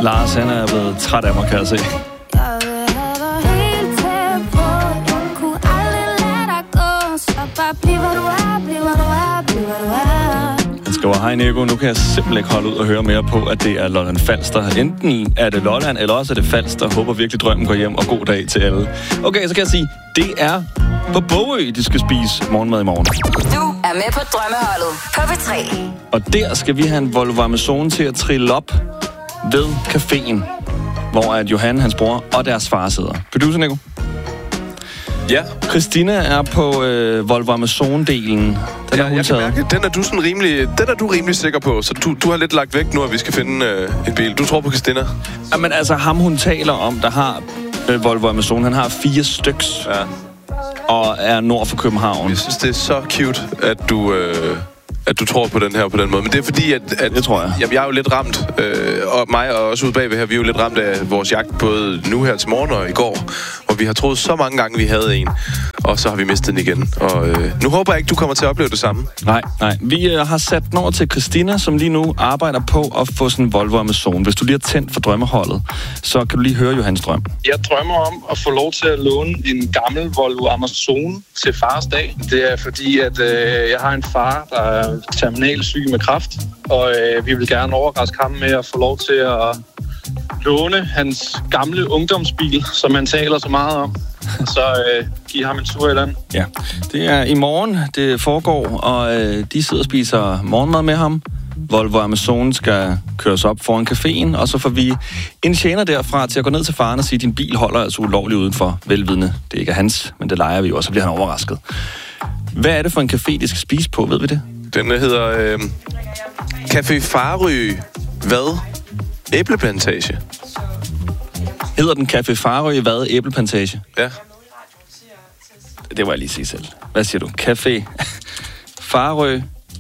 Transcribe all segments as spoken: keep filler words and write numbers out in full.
Lars, han er blevet træt af mig, kan jeg se. Han skriver, hej Nico, nu kan jeg simpelthen ikke holde ud og høre mere på, at det er Lolland Falster. Enten er det Lolland, eller også er det Falster. Håber virkelig drømmen går hjem, og god dag til alle. Okay, så kan jeg sige, det er på Bogø, de skal spise morgenmad i morgen. Du er med på drømmeholdet på P tre. Og der skal vi have en Volvo Amazon til at trille op ved caféen, hvor at Johan, hans bror og deres far sidder. Producer Nico? Ja. Christina er på øh, Volvo Amazon-delen. Den ja, er jeg kan mærke, den er du sådan rimelig, den er du rimelig sikker på. Så du, du har lidt lagt væk nu, at vi skal finde øh, en bil. Du tror på Christina? Jamen altså, ham hun taler om, der har øh, Volvo Amazon, han har fire styks. Ja. Og er nord for København. Jeg synes, det er så cute, at du... Øh at du tror på den her på den måde. Men det er fordi, at... at det tror jeg. Jamen, jeg er jo lidt ramt, øh, og mig og også ude bagved her, vi er jo lidt ramt af vores jagt, både nu her til morgen og i går, hvor vi har troet så mange gange, vi havde en, og så har vi mistet den igen. Og øh, nu håber jeg ikke, du kommer til at opleve det samme. Nej, nej. Vi øh, har sat den over til Christina, som lige nu arbejder på at få sådan en Volvo Amazon. Hvis du lige har tændt for drømmeholdet, så kan du lige høre Johans drøm. Jeg drømmer om at få lov til at låne en gammel Volvo Amazon til fars dag. Det er fordi, at øh, jeg har en far, der er terminalsyg med kræft, og øh, vi vil gerne overraske ham med at få lov til at låne hans gamle ungdomsbil, som han taler så meget om. Så øh, give ham en tur i land. Ja, det er i morgen, det foregår, og øh, de sidder og spiser morgenmad med ham. Volvo Amazon skal køres op foran caféen, og så får vi en tjener derfra til at gå ned til faren og sige, at din bil holder altså ulovligt udenfor, velvidende. Det er ikke hans, men det leger vi jo, og så bliver han overrasket. Hvad er det for en café, de skal spise på, ved vi det? Den hedder øh, Café Farø. Hvad? Æbleplantage. Hedder den Café Farø hvad? Æbleplantage? Ja. Det må jeg lige sige selv. Hvad siger du? Café Farø.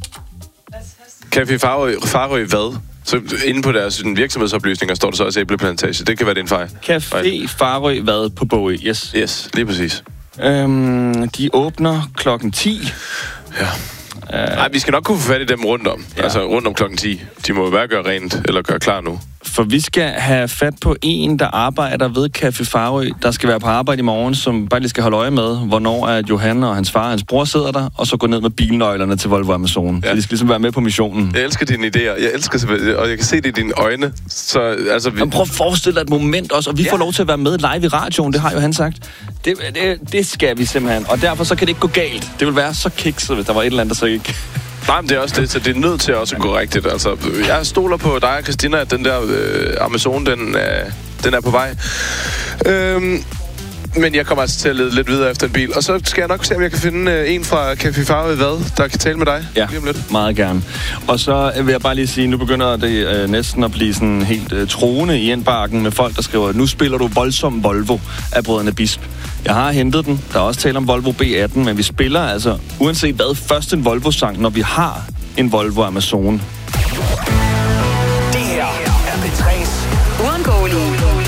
Café Farø, Farø hvad? Så inde på deres virksomhedsoplysninger står der så også æbleplantage. Det kan være din fejl. Café Farø hvad på Bogø? Yes. Yes, lige præcis. Øhm, de åbner klokken ti. Ja. Nej, vi skal nok kunne få fat i dem rundt om. Ja. Altså rundt om klokken ti. De må jo bare gøre rent, eller gøre klar nu. For vi skal have fat på en, der arbejder ved Café Farø, der skal være på arbejde i morgen, som bare lige skal holde øje med, hvornår er Johan og hans far og hans bror sidder der, og så gå ned med bilnøglerne til Volvo Amazon. Ja. Så de skal ligesom være med på missionen. Jeg elsker dine idéer. Jeg elsker, og jeg kan se det i dine øjne. Så, altså, vi... Jamen, prøv at forestille dig et moment også, og vi ja. får lov til at være med live i radioen, det har jo han sagt. Det, det, det skal vi simpelthen, og derfor så kan det ikke gå galt. Det vil være så kikset, hvis der var et eller andet, der så ikke... Nej, men det er også det, så det er nødt til også at gå rigtigt. Altså, jeg stoler på dig og Christina, at den der øh, Amazon, den, øh, den er på vej. Øhm, men jeg kommer altså til at lede lidt videre efter en bil. Og så skal jeg nok se, om jeg kan finde øh, en fra Café Farø hvad, der kan tale med dig. Ja, meget gerne. Og så vil jeg bare lige sige, nu begynder det øh, næsten at blive sådan helt øh, troende i indbakken med folk, der skriver, nu spiller du voldsom Volvo af brødrene Bisp. Jeg har hentet den. Der er også tale om Volvo B atten, men vi spiller altså, uanset hvad, først en Volvo-sang, når vi har en Volvo Amazon